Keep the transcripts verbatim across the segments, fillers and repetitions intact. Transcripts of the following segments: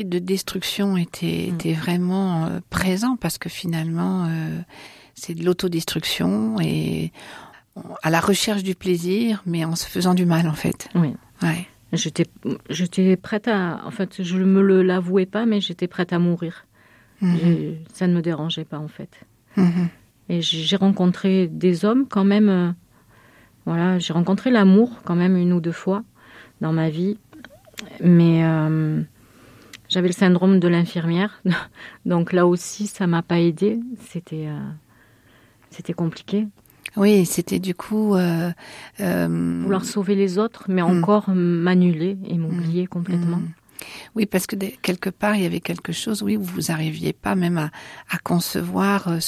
de destruction était, mmh. était vraiment euh, présent parce que finalement, euh, c'est de l'autodestruction et à la recherche du plaisir, mais en se faisant du mal, en fait. Oui. Ouais. J'étais, j'étais prête à... En fait, je ne me le, l'avouais pas, mais j'étais prête à mourir. Mmh. Ça ne me dérangeait pas, en fait. Mmh. Et j'ai rencontré des hommes, quand même... Euh, voilà, j'ai rencontré l'amour, quand même, une ou deux fois dans ma vie. Mais... Euh, J'avais le syndrome de l'infirmière, donc là aussi, ça m'a pas aidée. C'était, euh, c'était compliqué. Oui, c'était du coup... Euh, euh... Vouloir sauver les autres, mais mmh. encore m'annuler et m'oublier mmh. complètement. Mmh. Oui, parce que de, quelque part, il y avait quelque chose, oui, où vous n'arriviez pas même à, à concevoir euh,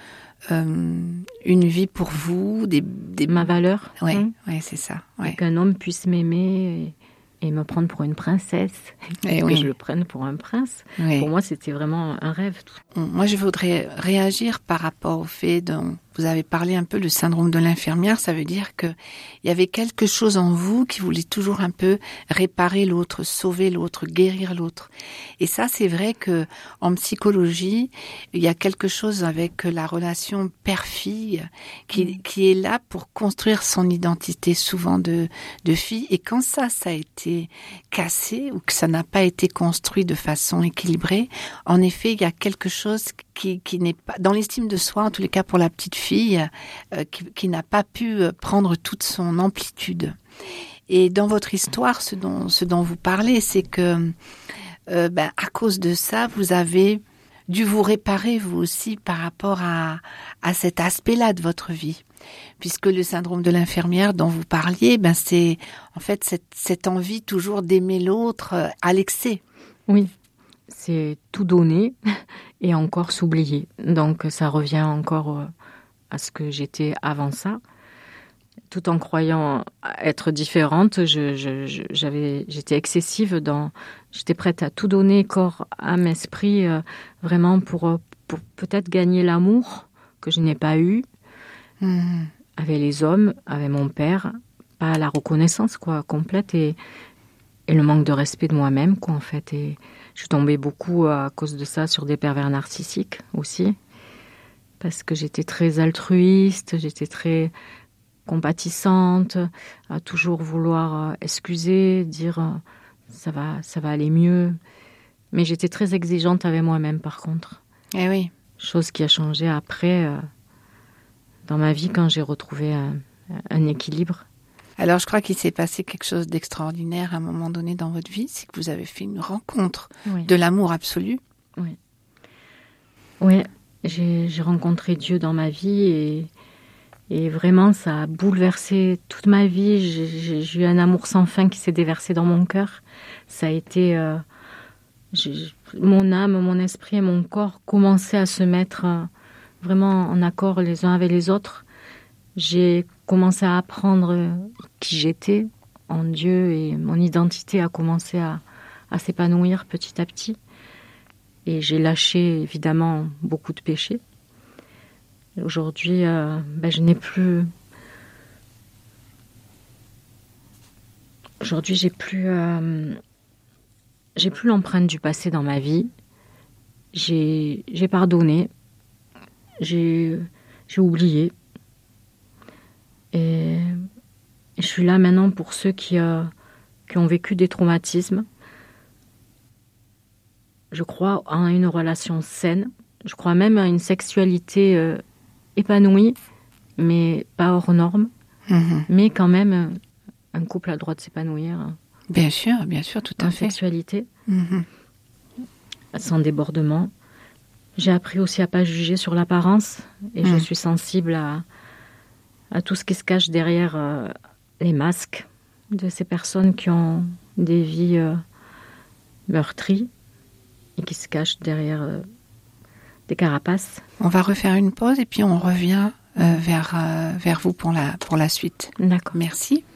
euh, une vie pour vous, des... des... Ma valeur. Oui, mmh. ouais, c'est ça. Ouais. Et qu'un homme puisse m'aimer... Et... et me prendre pour une princesse, et que oui. je le prenne pour un prince. Oui. Pour moi, c'était vraiment un rêve. Moi, je voudrais réagir par rapport au fait dont vous avez parlé un peu, le syndrome de l'infirmière. Ça veut dire qu'il y avait quelque chose en vous qui voulait toujours un peu réparer l'autre, sauver l'autre, guérir l'autre. Et ça, c'est vrai que en psychologie, il y a quelque chose avec la relation père-fille qui, mmh. qui est là pour construire son identité, souvent de, de fille. Et quand ça, ça a été cassé ou que ça n'a pas été construit de façon équilibrée, en effet, il y a quelque chose qui, qui n'est pas, dans l'estime de soi, en tous les cas pour la petite fille, euh, qui, qui n'a pas pu prendre toute son amplitude. Et dans votre histoire, ce dont, ce dont vous parlez, c'est que, euh, ben, à cause de ça, vous avez dû vous réparer, vous aussi, par rapport à, à cet aspect-là de votre vie. Puisque le syndrome de l'infirmière dont vous parliez, ben c'est en fait cette, cette envie toujours d'aimer l'autre à l'excès. Oui, c'est tout donner et encore s'oublier. Donc ça revient encore à ce que j'étais avant ça. Tout en croyant être différente, je, je, je, j'avais, j'étais excessive dans, j'étais prête à tout donner, corps, âme, esprit, euh, vraiment pour, pour peut-être gagner l'amour que je n'ai pas eu. Mmh. Avec les hommes, avec mon père, pas la reconnaissance quoi complète et, et le manque de respect de moi-même quoi en fait. Et je suis tombée beaucoup à cause de ça sur des pervers narcissiques aussi parce que j'étais très altruiste, j'étais très compatissante, à toujours vouloir excuser, dire ça va, ça va aller mieux. Mais j'étais très exigeante avec moi-même par contre. Eh oui. Chose qui a changé après. Euh, dans ma vie quand j'ai retrouvé un, un équilibre. Alors, je crois qu'il s'est passé quelque chose d'extraordinaire à un moment donné dans votre vie, c'est que vous avez fait une rencontre oui. de l'amour absolu. Oui, oui j'ai, j'ai rencontré Dieu dans ma vie et, et vraiment, ça a bouleversé toute ma vie. J'ai, j'ai, j'ai eu un amour sans fin qui s'est déversé dans mon cœur. Ça a été... Euh, j'ai, mon âme, mon esprit et mon corps commençaient à se mettre... Euh, vraiment en accord les uns avec les autres. J'ai commencé à apprendre qui j'étais en Dieu et mon identité a commencé à, à s'épanouir petit à petit. Et j'ai lâché évidemment beaucoup de péchés. Aujourd'hui, euh, ben, je n'ai plus... Aujourd'hui, j'ai plus... Euh... J'ai plus l'empreinte du passé dans ma vie. J'ai, j'ai pardonné. J'ai, j'ai oublié. Et, et je suis là maintenant pour ceux qui, euh, qui ont vécu des traumatismes. Je crois en une relation saine. Je crois même à une sexualité euh, épanouie, mais pas hors norme. Mmh. Mais quand même, un couple a le droit de s'épanouir. Bien sûr, bien sûr, tout à en fait. En sexualité, mmh. sans débordement. J'ai appris aussi à ne pas juger sur l'apparence et mmh. je suis sensible à, à tout ce qui se cache derrière euh, les masques de ces personnes qui ont des vies euh, meurtries et qui se cachent derrière euh, des carapaces. On va refaire une pause et puis on revient euh, vers, euh, vers vous pour la, pour la suite. D'accord. Merci.